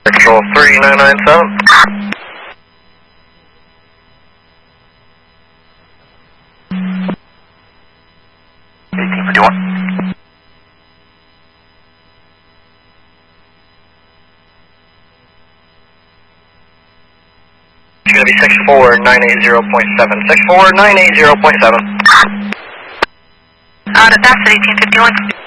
Control 3997. 1851. It's going to be 64980.7. 64980.7. That's 1851.